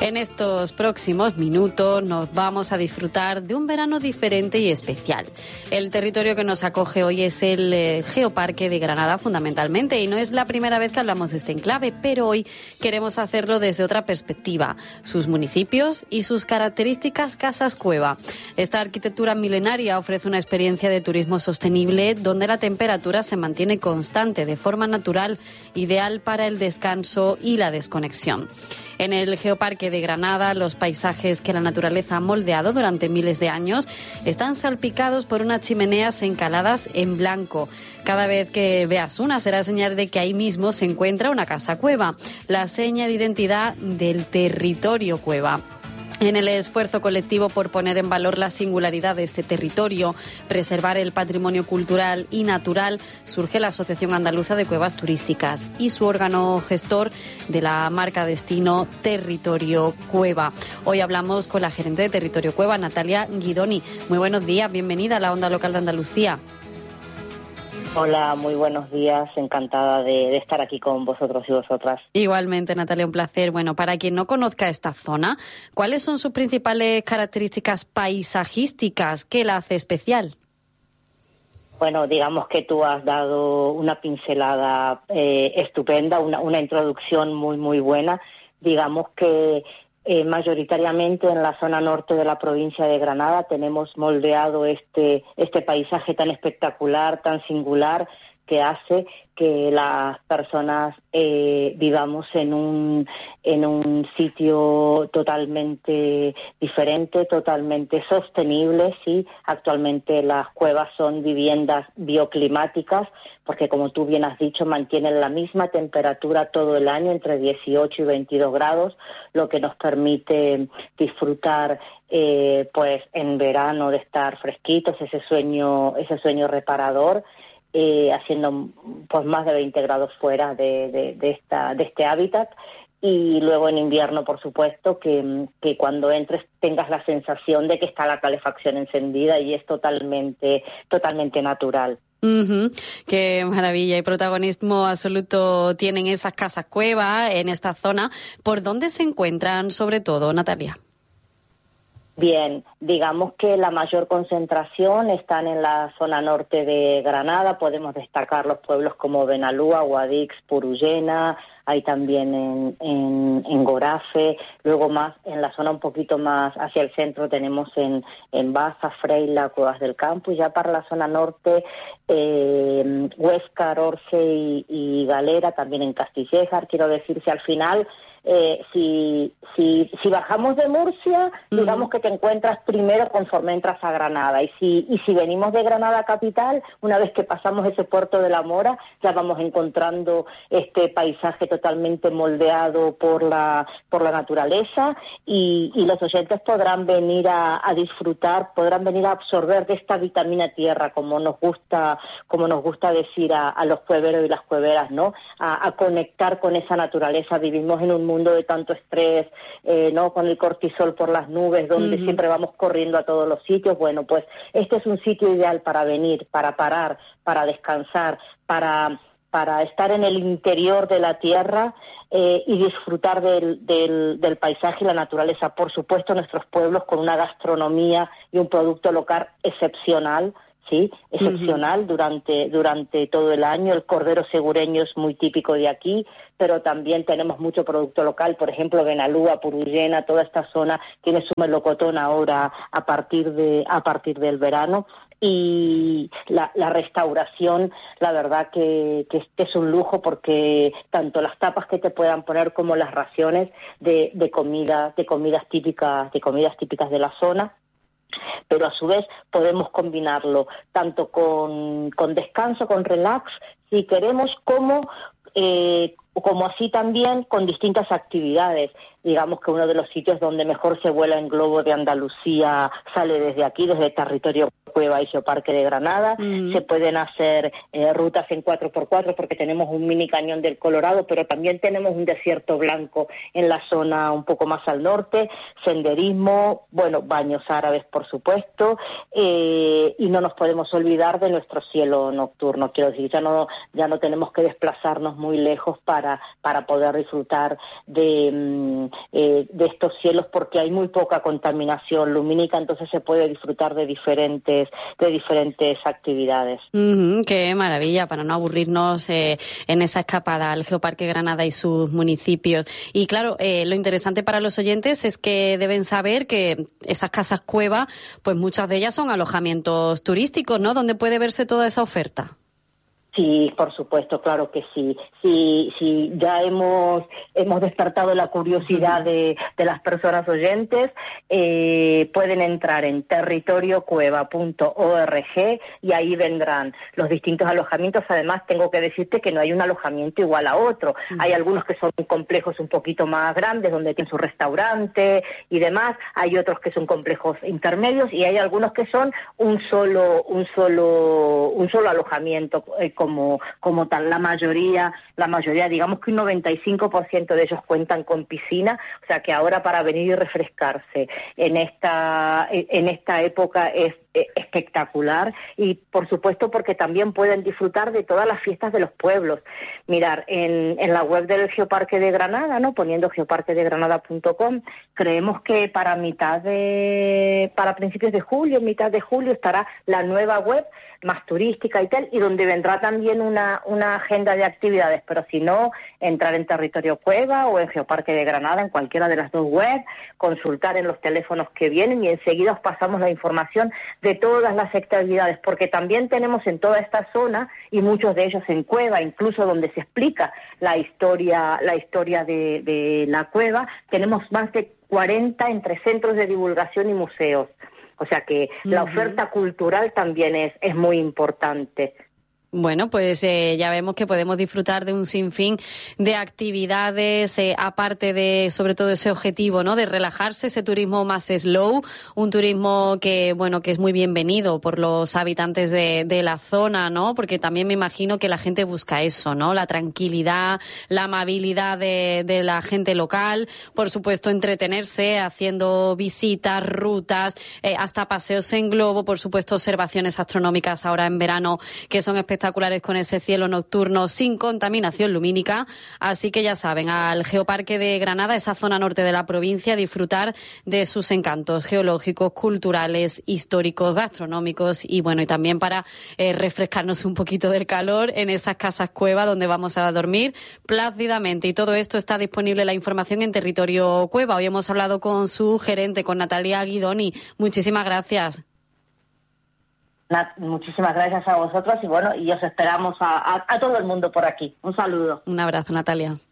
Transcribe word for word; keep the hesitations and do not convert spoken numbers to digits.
En estos próximos minutos nos vamos a disfrutar de un verano diferente y especial. El territorio que nos acoge hoy es el eh, Geoparque de Granada, fundamentalmente, y no es la primera vez que hablamos de este enclave, pero hoy queremos hacerlo desde otra perspectiva, sus municipios y sus características casas-cueva. Esta arquitectura milenaria ofrece una experiencia de turismo sostenible donde la temperatura se mantiene constante de forma natural, ideal para el descanso y la desconexión. En el Geoparque de Granada, los paisajes que la naturaleza ha moldeado durante miles de años están salpicados por unas chimeneas encaladas en blanco. Cada vez que veas una será señal de que ahí mismo se encuentra una casa cueva, la seña de identidad del territorio cueva. En el esfuerzo colectivo por poner en valor la singularidad de este territorio, preservar el patrimonio cultural y natural, surge la Asociación Andaluza de Cuevas Turísticas y su órgano gestor de la marca destino Territorio Cueva. Hoy hablamos con la gerente de Territorio Cueva, Natalia Guidoni. Muy buenos días, bienvenida a la Onda Local de Andalucía. Hola, muy buenos días, encantada de, de estar aquí con vosotros y vosotras. Igualmente, Natalia, un placer. Bueno, para quien no conozca esta zona, ¿cuáles son sus principales características paisajísticas? ¿Qué la hace especial? Bueno, digamos que tú has dado una pincelada eh, estupenda, una, una introducción muy, muy buena. Digamos que Eh, mayoritariamente en la zona norte de la provincia de Granada tenemos moldeado este este paisaje tan espectacular, tan singular, que hace que las personas eh, vivamos en un en un sitio totalmente diferente, totalmente sostenible. Sí, actualmente las cuevas son viviendas bioclimáticas, porque como tú bien has dicho, mantienen la misma temperatura todo el año, entre dieciocho y veintidós grados, lo que nos permite disfrutar eh, pues en verano de estar fresquitos, ese sueño, ese sueño reparador. Eh, haciendo pues más de veinte grados fuera de, de, de, esta, de este hábitat, y luego en invierno, por supuesto, que, que cuando entres tengas la sensación de que está la calefacción encendida y es totalmente, totalmente natural. Uh-huh. Qué maravilla y protagonismo absoluto tienen esas casas cuevas en esta zona. ¿Por dónde se encuentran sobre todo, Natalia? Bien, digamos que la mayor concentración están en la zona norte de Granada. Podemos destacar los pueblos como Benalúa, Guadix, Purullena, hay también en, en, en Gorafe. Luego más en la zona un poquito más hacia el centro tenemos en, en Baza, Freila, Cuevas del Campo, y ya para la zona norte eh, Huéscar, Orce y, y Galera, también en Castillejar. Quiero decir, si al final Eh, si, si si bajamos de Murcia, uh-huh, digamos que te encuentras primero conforme entras a Granada, y si y si venimos de Granada capital, una vez que pasamos ese puerto de la Mora, ya vamos encontrando este paisaje totalmente moldeado por la por la naturaleza, y, y los oyentes podrán venir a, a disfrutar, podrán venir a absorber de esta vitamina tierra, como nos gusta como nos gusta decir a, a los cueveros y las cueveras, ¿no? A, a conectar con esa naturaleza. Vivimos en un mundo mundo de tanto estrés, eh, no, con el cortisol por las nubes, donde uh-huh, siempre vamos corriendo a todos los sitios. Bueno, pues este es un sitio ideal para venir, para parar, para descansar, para para estar en el interior de la tierra eh, y disfrutar del, del, del paisaje y la naturaleza. Por supuesto, nuestros pueblos con una gastronomía y un producto local excepcional, sí, excepcional uh-huh, durante durante todo el año. El cordero segureño es muy típico de aquí, pero también tenemos mucho producto local. Por ejemplo, Benalúa, Purullena, toda esta zona tiene su melocotón ahora a partir de a partir del verano. Y la, la restauración, la verdad que, que este es un lujo, porque tanto las tapas que te puedan poner como las raciones de, de comida, de comidas típicas, de comidas típicas de la zona. Pero a su vez podemos combinarlo tanto con, con descanso, con relax, si queremos, como eh, como así también con distintas actividades. Digamos que uno de los sitios donde mejor se vuela en globo de Andalucía sale desde aquí, desde Territorio Cueva y Geoparque de Granada. Mm. Se pueden hacer eh, rutas en cuatro por cuatro porque tenemos un mini cañón del Colorado, pero también tenemos un desierto blanco en la zona un poco más al norte, senderismo, bueno, baños árabes, por supuesto, eh, y no nos podemos olvidar de nuestro cielo nocturno. Quiero decir, ya no, ya no tenemos que desplazarnos muy lejos para para, para poder disfrutar de, eh, de estos cielos, porque hay muy poca contaminación lumínica, entonces se puede disfrutar de diferentes, de diferentes actividades. Uh-huh, qué maravilla, para no aburrirnos eh, en esa escapada al Geoparque Granada y sus municipios. Y claro, eh, lo interesante para los oyentes es que deben saber que esas casas cueva, pues muchas de ellas son alojamientos turísticos, ¿no? Donde puede verse toda esa oferta. Sí, por supuesto, claro que sí. Sí, sí, ya hemos hemos despertado la curiosidad de, de las personas oyentes. Eh, pueden entrar en territorio cueva punto org y ahí vendrán los distintos alojamientos. Además, tengo que decirte que no hay un alojamiento igual a otro. Uh-huh. Hay algunos que son complejos un poquito más grandes, donde tienen su restaurante y demás. Hay otros que son complejos intermedios y hay algunos que son un solo un solo un solo alojamiento. Eh, Como, como tal, la mayoría, la mayoría, digamos que un noventa y cinco por ciento de ellos cuentan con piscina, o sea que ahora para venir y refrescarse en esta, en esta época es espectacular, y por supuesto porque también pueden disfrutar de todas las fiestas de los pueblos. Mirar, en, en la web del Geoparque de Granada, ¿no? Poniendo geoparque de granada punto com, creemos que para mitad de, para principios de julio, mitad de julio estará la nueva web más turística y tal, y donde vendrá también una, una agenda de actividades, pero si no, entrar en Territorio Cueva o en Geoparque de Granada, en cualquiera de las dos webs, consultar en los teléfonos que vienen y enseguida os pasamos la información de todas las actividades, porque también tenemos en toda esta zona, y muchos de ellos en Cueva, incluso donde se explica la historia, la historia de, de la cueva, tenemos más de cuarenta entre centros de divulgación y museos. O sea que uh-huh. la oferta cultural también es, es muy importante. Bueno, pues eh, ya vemos que podemos disfrutar de un sinfín de actividades, eh, aparte de, sobre todo, ese objetivo, ¿no?, de relajarse, ese turismo más slow, un turismo que, bueno, que es muy bienvenido por los habitantes de, de la zona, ¿no?, porque también me imagino que la gente busca eso, ¿no?, la tranquilidad, la amabilidad de, de la gente local, por supuesto, entretenerse haciendo visitas, rutas, eh, hasta paseos en globo, por supuesto, observaciones astronómicas ahora en verano, que son espectaculares con ese cielo nocturno sin contaminación lumínica. Así que ya saben, al Geoparque de Granada, esa zona norte de la provincia, disfrutar de sus encantos geológicos, culturales, históricos, gastronómicos y bueno, y también para eh, refrescarnos un poquito del calor en esas casas cueva donde vamos a dormir plácidamente. Y todo esto está disponible, la información, en Territorio Cueva. Hoy hemos hablado con su gerente, con Natalia Guidoni. Muchísimas gracias. Muchísimas gracias a vosotros y bueno, y os esperamos a, a, a todo el mundo por aquí. Un saludo. Un abrazo, Natalia.